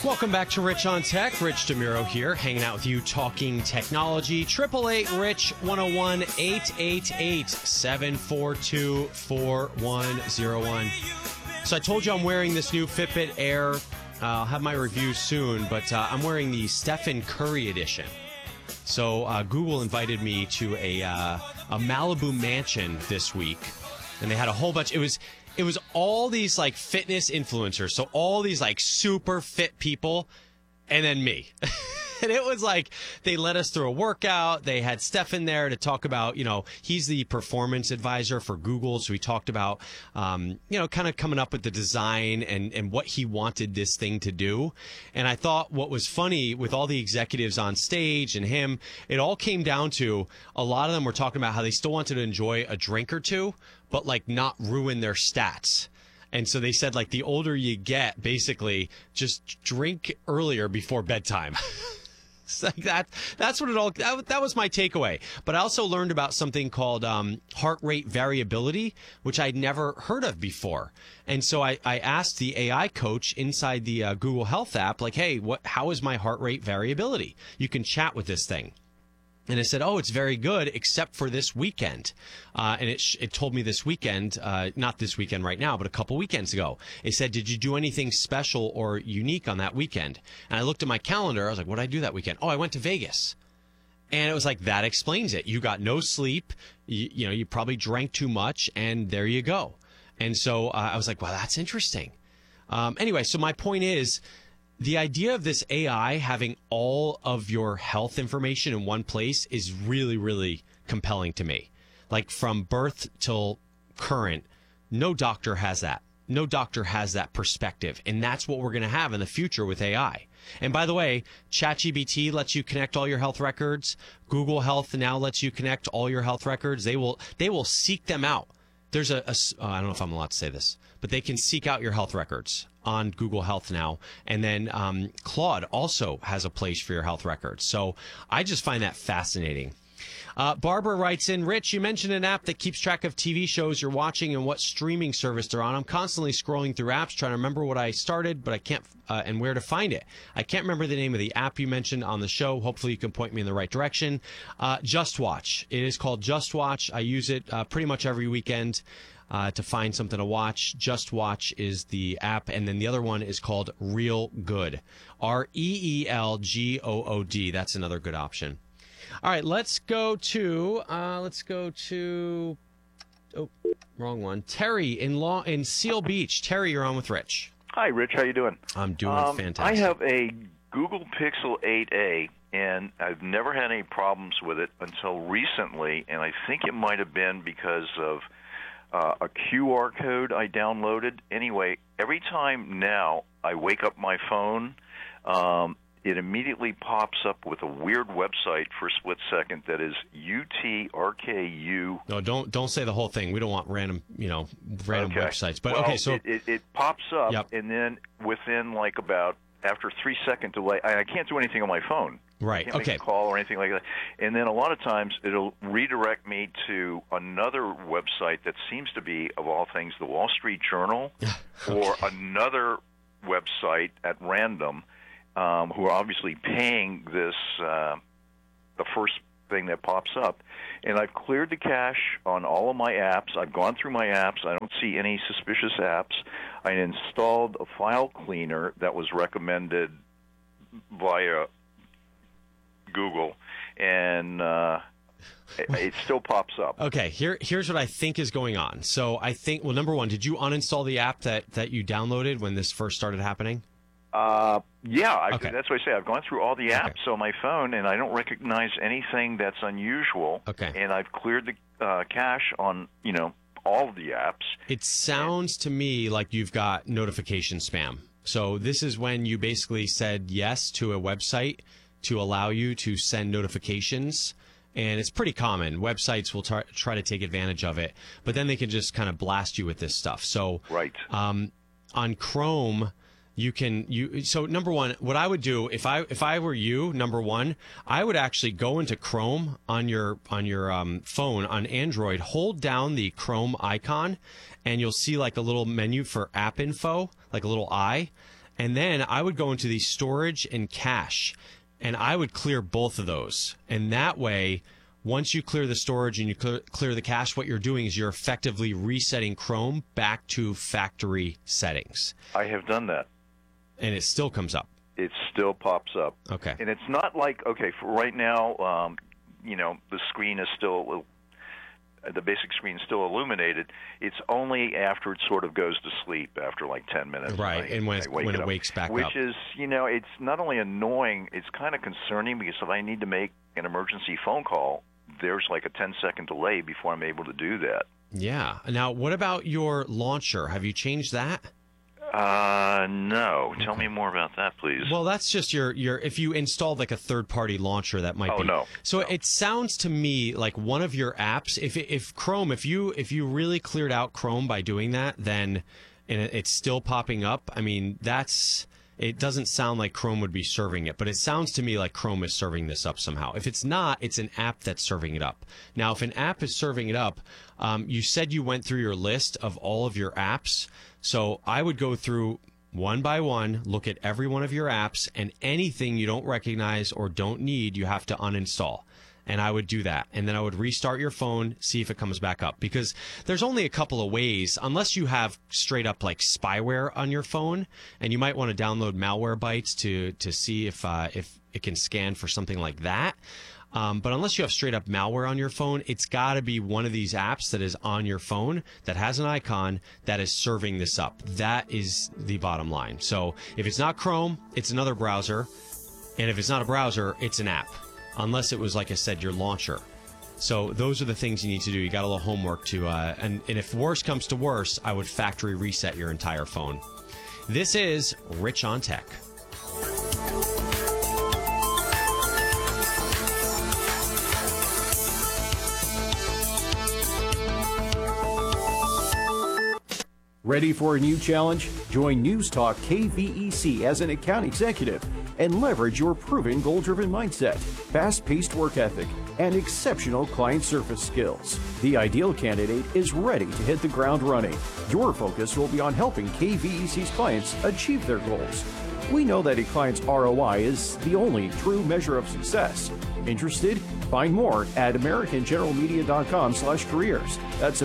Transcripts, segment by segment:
Welcome back to Rich on Tech. Rich DeMuro here, hanging out with you, talking technology. 888-RICH-101, 888-742-4101. So I told you I'm wearing this new Fitbit Air. I'll have my review soon, but I'm wearing the Stephen Curry edition. So Google invited me to a Malibu mansion this week, and they had a whole bunch. It was all these like fitness influencers. So all these like super fit people and then me. And it was like they led us through a workout. They had Stefan there to talk about, he's the performance advisor for Google. So we talked about, kind of coming up with the design and what he wanted this thing to do. And I thought what was funny with all the executives on stage and him, it all came down to a lot of them were talking about how they still wanted to enjoy a drink or two, but like not ruin their stats. And so they said, like, the older you get, basically, just drink earlier before bedtime. It's like that's what it all, that was my takeaway. But I also learned about something called heart rate variability, which I'd never heard of before. And so I asked the AI coach inside the Google Health app, like, hey, how is my heart rate variability? You can chat with this thing. And it said, oh, it's very good, except for this weekend. And it told me this weekend, not this weekend right now, but a couple weekends ago. It said, did you do anything special or unique on that weekend? And I looked at my calendar. I was like, what did I do that weekend? Oh, I went to Vegas. And it was like, that explains it. You got no sleep. You probably drank too much, and there you go. And so I was like, wow, that's interesting. Anyway, so my point is, the idea of this AI having all of your health information in one place is really, really compelling to me. Like from birth till current, no doctor has that. No doctor has that perspective. And that's what we're going to have in the future with AI. And by the way, ChatGPT lets you connect all your health records. Google Health now lets you connect all your health records. They will seek them out. There's I don't know if I'm allowed to say this, but they can seek out your health records on Google Health now. And then Claude also has a place for your health records. So I just find that fascinating. Barbara writes in, Rich, you mentioned an app that keeps track of TV shows you're watching and what streaming service they're on. I'm constantly scrolling through apps trying to remember what I started, but I can't, and where to find it. I can't remember the name of the app you mentioned on the show. Hopefully you can point me in the right direction. JustWatch. It is called JustWatch. I use it pretty much every weekend to find something to watch. JustWatch is the app, and then the other one is called Real Good. REELGOOD. That's another good option. All right, let's go to oh, wrong one. Terry in Seal Beach. Terry, you're on with Rich. Hi, Rich. How you doing? I'm doing fantastic. I have a Google Pixel 8a, and I've never had any problems with it until recently, and I think it might have been because of a QR code I downloaded. Anyway, every time now I wake up my phone, it immediately pops up with a weird website for a split second that is UTRKU. No, don't say the whole thing. We don't want random websites. But well, okay, so it pops up, yep. And then within like about after 3 second delay, I can't do anything on my phone. Right. I can't make a call or anything like that. And then a lot of times it'll redirect me to another website that seems to be, of all things, the Wall Street Journal, okay. Or another website at random. Who are obviously paying this, the first thing that pops up. And I've cleared the cache on all of my apps. I've gone through my apps. I don't see any suspicious apps. I installed a file cleaner that was recommended via Google, and it still pops up. Okay, here's what I think is going on. So I think, well, number one, did you uninstall the app that you downloaded when this first started happening? Yeah, okay. That's what I say. I've gone through all the apps on my phone, and I don't recognize anything that's unusual. Okay. And I've cleared the cache on, all of the apps. It sounds to me like you've got notification spam. So this is when you basically said yes to a website to allow you to send notifications. And it's pretty common. Websites will try to take advantage of it, but then they can just kind of blast you with this stuff. So right. On Chrome, so number one, what I would do if I were you, number one, I would actually go into Chrome on your phone on Android, hold down the Chrome icon, and you'll see like a little menu for app info, like a little eye. And then I would go into the storage and cache, and I would clear both of those. And that way, once you clear the storage and you clear the cache, what you're doing is you're effectively resetting Chrome back to factory settings. I have done that. And it still comes up. It still pops up. Okay. And it's not like, okay, for right now, the screen is still, the basic screen is still illuminated. It's only after it sort of goes to sleep after like 10 minutes. Right, and when it wakes back up. Which is, it's not only annoying, it's kind of concerning, because if I need to make an emergency phone call, there's like a 10-second delay before I'm able to do that. Yeah. Now, what about your launcher? Have you changed that? No. Tell me more about that, please. Well, that's just your if you installed like a third-party launcher, that might be. No. So it sounds to me like one of your apps, if Chrome, if you really cleared out Chrome by doing that, then and it's still popping up, I mean, it doesn't sound like Chrome would be serving it, but it sounds to me like Chrome is serving this up somehow. If it's not, it's an app that's serving it up. Now, if an app is serving it up, you said you went through your list of all of your apps. So I would go through one by one, look at every one of your apps, and anything you don't recognize or don't need, you have to uninstall. And I would do that. And then I would restart your phone, see if it comes back up. Because there's only a couple of ways, unless you have straight up like spyware on your phone, and you might want to download Malwarebytes to see if it can scan for something like that. But unless you have straight up malware on your phone, it's got to be one of these apps that is on your phone that has an icon that is serving this up. That is the bottom line. So if it's not Chrome, it's another browser. And if it's not a browser, it's an app. Unless it was, like I said, your launcher. So those are the things you need to do. You got a little homework to, and if worse comes to worse, I would factory reset your entire phone. This is Rich on Tech. Ready for a new challenge? Join News Talk KVEC as an account executive and leverage your proven goal-driven mindset, fast-paced work ethic, and exceptional client service skills. The ideal candidate is ready to hit the ground running. Your focus will be on helping KVEC's clients achieve their goals. We know that a client's ROI is the only true measure of success. Interested? Find more at AmericanGeneralMedia.com/careers. That's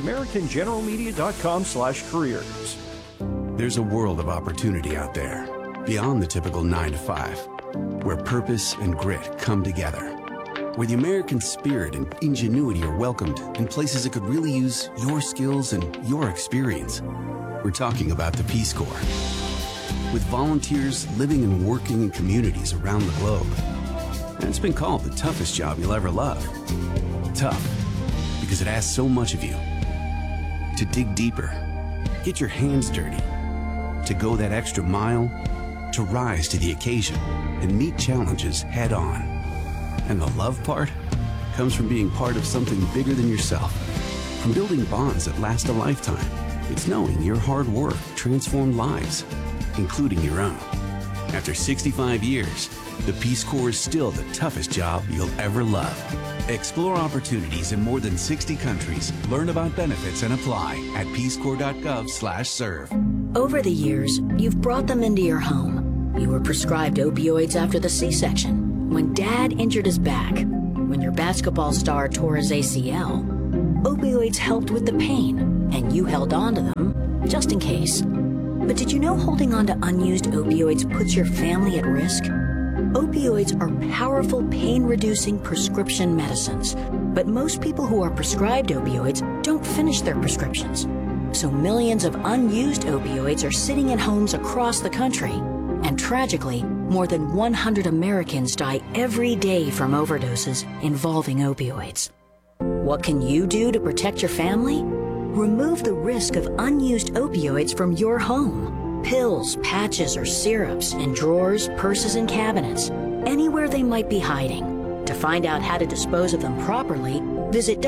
AmericanGeneralMedia.com/careers. There's a world of opportunity out there, beyond the typical 9 to 5, where purpose and grit come together, where the American spirit and ingenuity are welcomed in places that could really use your skills and your experience. We're talking about the Peace Corps, with volunteers living and working in communities around the globe. And it's been called the toughest job you'll ever love. Tough, because it asks so much of you. To dig deeper, get your hands dirty, to go that extra mile, to rise to the occasion and meet challenges head on. And the love part comes from being part of something bigger than yourself, from building bonds that last a lifetime. It's knowing your hard work transformed lives, including your own. After 65 years, the Peace Corps is still the toughest job you'll ever love. Explore opportunities in more than 60 countries. Learn about benefits and apply at peacecorps.gov/serve. Over the years, you've brought them into your home. You were prescribed opioids after the C-section, when Dad injured his back, when your basketball star tore his ACL. Opioids helped with the pain, and you held on to them just in case. But did you know holding on to unused opioids puts your family at risk? Opioids are powerful pain-reducing prescription medicines, but most people who are prescribed opioids don't finish their prescriptions. So millions of unused opioids are sitting in homes across the country. And tragically, more than 100 Americans die every day from overdoses involving opioids. What can you do to protect your family? Remove the risk of unused opioids from your home. Pills, patches, or syrups in drawers, purses, and cabinets, anywhere they might be hiding. To find out how to dispose of them properly, visit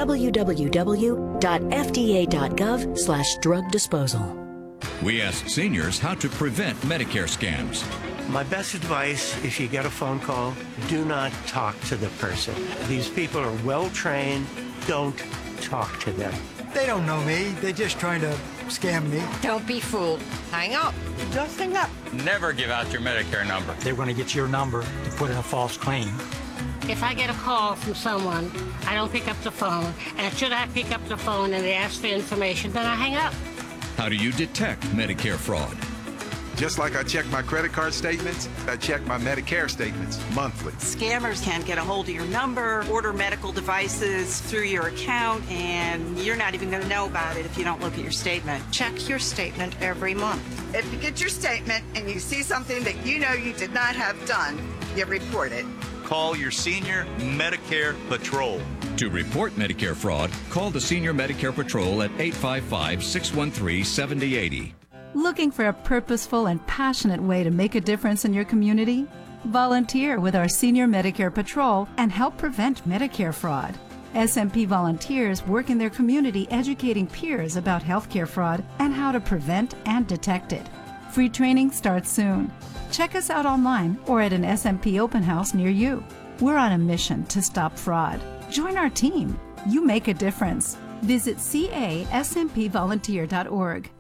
www.fda.gov/drug disposal. We ask seniors how to prevent Medicare scams. My best advice, if you get a phone call, do not talk to the person. These people are well trained. Don't talk to them. They don't know me. They're just trying to scam me. Don't be fooled. Hang up. Just hang up. Never give out your Medicare number. They're going to get your number to put in a false claim. If I get a call from someone, I don't pick up the phone, and should I pick up the phone and they ask for information, then I hang up. How do you detect Medicare fraud? Just like I check my credit card statements, I check my Medicare statements monthly. Scammers can get a hold of your number, order medical devices through your account, and you're not even going to know about it if you don't look at your statement. Check your statement every month. If you get your statement and you see something that you know you did not have done, you report it. Call your Senior Medicare Patrol. To report Medicare fraud, call the Senior Medicare Patrol at 855-613-7080. Looking for a purposeful and passionate way to make a difference in your community? Volunteer with our Senior Medicare Patrol and help prevent Medicare fraud. SMP volunteers work in their community educating peers about healthcare fraud and how to prevent and detect it. Free training starts soon. Check us out online or at an SMP open house near you. We're on a mission to stop fraud. Join our team. You make a difference. Visit caSMPvolunteer.org.